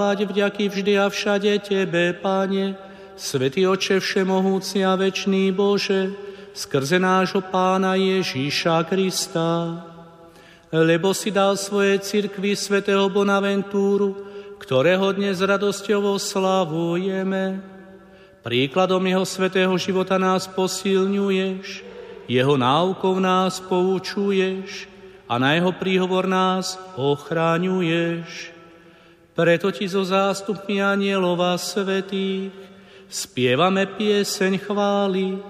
vďaky vždy a všade Tebe, Pane, Svätý Otče všemohúci a večný Bože, skrze nášho Pána Ježíša Krista. Lebo si dal svojej cirkvi svätého Bonaventúru, ktorého dnes s radosťou oslavujeme. Príkladom jeho svätého života nás posilňuješ, jeho náukou nás poučuješ a na jeho príhovor nás ochraňuješ. Preto ti so zástupmi anielov a svätých spievame pieseň chvály